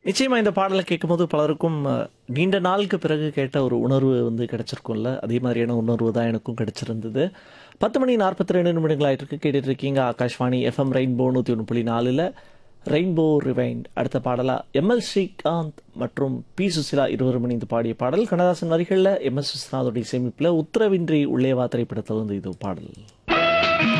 நிச்சயமா இந்த பாடல கேட்கும்போது பலருக்கும் நீண்ட நாளுக்கு பிறகு கேட்ட ஒரு உணர்வு வந்து கிடைச்சிருக்கும்ல. அதே மாதிரியான உணர்வு தான் எனக்கும் கிடைச்சிருந்தது. 10 மணி 42 நிமிடங்கள் ஆயிட்டிருக்கு. கேட்டுட்டு இருக்கீங்க Akashvani FM rainbow 101.4ல rainbow rewind. அடுத்த பாடலா எம்எல் ஸ்ரீகாந்த் மற்றும் பி சுசிலா இருவரும் இணைந்து பாடிய பாடல். கண்ணதாசன் வரிகளில் எம்எஸ் விஸ்வநாதோடைய இசையமைப்பில் உத்தரவின்றி உள்ளே வா திரைப்படத்தில் வந்து இது பாடல்.